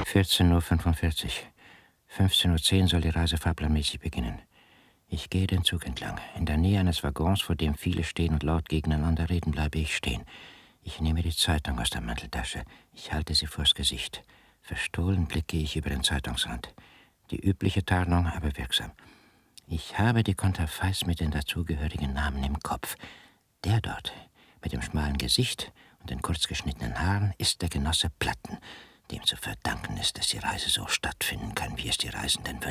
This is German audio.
14:45 Uhr. 15:10 Uhr soll die Reise fahrplanmäßig beginnen. Ich gehe den Zug entlang. In der Nähe eines Waggons, vor dem viele stehen und laut gegeneinander reden, bleibe ich stehen. Ich nehme die Zeitung aus der Manteltasche. Ich halte sie vors Gesicht. Verstohlen blicke ich über den Zeitungsrand. Die übliche Tarnung, aber wirksam. Ich habe die Konterfeis mit den dazugehörigen Namen im Kopf. Der dort, mit dem schmalen Gesicht und den kurzgeschnittenen Haaren, ist der Genosse Platten, dem zu verdanken ist, dass die Reise so stattfinden kann, wie es die Reisenden wünschen.